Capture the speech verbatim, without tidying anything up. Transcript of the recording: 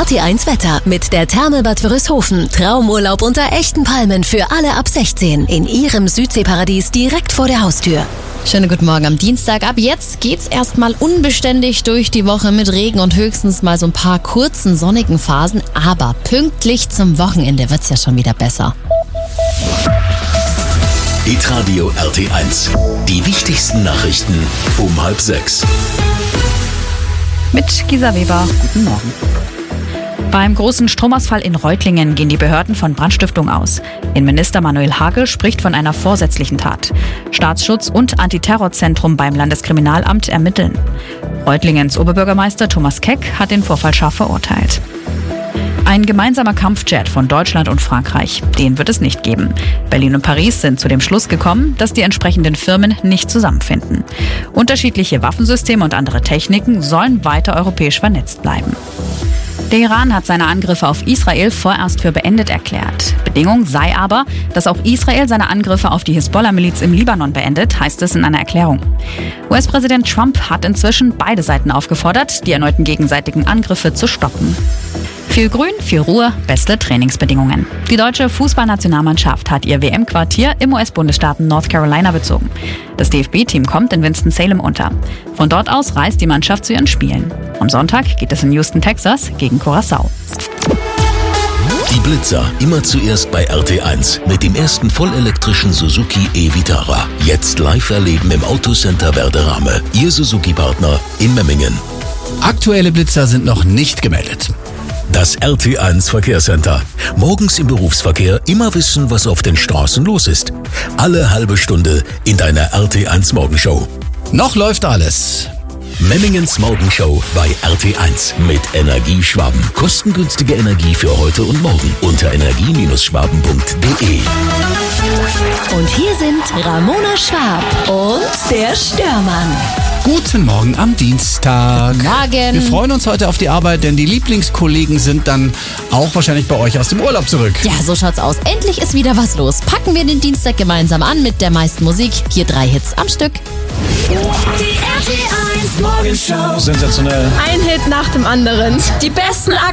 T eins Wetter mit der Therme Bad Wörishofen. Traumurlaub unter echten Palmen für alle ab sechzehn in Ihrem Südseeparadies direkt vor der Haustür. Schönen guten Morgen am Dienstag. Ab jetzt geht's erstmal unbeständig durch die Woche mit Regen und höchstens mal so ein paar kurzen sonnigen Phasen. Aber pünktlich zum Wochenende wird's ja schon wieder besser. Hitradio R T eins. Die wichtigsten Nachrichten um halb sechs. Mit Gisa Weber. Guten Morgen. Beim großen Stromausfall in Reutlingen gehen die Behörden von Brandstiftung aus. Innenminister Manuel Hagel spricht von einer vorsätzlichen Tat. Staatsschutz und Antiterrorzentrum beim Landeskriminalamt ermitteln. Reutlingens Oberbürgermeister Thomas Keck hat den Vorfall scharf verurteilt. Ein gemeinsamer Kampfjet von Deutschland und Frankreich, den wird es nicht geben. Berlin und Paris sind zu dem Schluss gekommen, dass die entsprechenden Firmen nicht zusammenfinden. Unterschiedliche Waffensysteme und andere Techniken sollen weiter europäisch vernetzt bleiben. Der Iran hat seine Angriffe auf Israel vorerst für beendet erklärt. Bedingung sei aber, dass auch Israel seine Angriffe auf die Hisbollah-Miliz im Libanon beendet, heißt es in einer Erklärung. U S-Präsident Trump hat inzwischen beide Seiten aufgefordert, die erneuten gegenseitigen Angriffe zu stoppen. Viel Grün, viel Ruhe, beste Trainingsbedingungen. Die deutsche Fußballnationalmannschaft hat ihr W M-Quartier im U S-Bundesstaat North Carolina bezogen. Das D F B-Team kommt in Winston-Salem unter. Von dort aus reist die Mannschaft zu ihren Spielen. Am Sonntag geht es in Houston, Texas gegen Curaçao. Die Blitzer immer zuerst bei R T eins mit dem ersten vollelektrischen Suzuki e-Vitara. Jetzt live erleben im Autocenter Werderame. Ihr Suzuki-Partner in Memmingen. Aktuelle Blitzer sind noch nicht gemeldet. Das R T eins Verkehrscenter. Morgens im Berufsverkehr immer wissen, was auf den Straßen los ist. Alle halbe Stunde in deiner R T eins Morgenshow. Noch läuft alles. Memmingens Morgenshow bei R T eins mit Energie Schwaben. Kostengünstige Energie für heute und morgen unter energie Bindestrich schwaben punkt de. Und hier sind Ramona Schwab und der Störmann. Guten Morgen am Dienstag. Guten Morgen. Wir freuen uns heute auf die Arbeit, denn die Lieblingskollegen sind dann auch wahrscheinlich bei euch aus dem Urlaub zurück. Ja, so schaut's aus. Endlich ist wieder was los. Packen wir den Dienstag gemeinsam an mit der meisten Musik. Hier drei Hits am Stück. Die R T eins Morgenshow. Sensationell. Ein Hit nach dem anderen. Die besten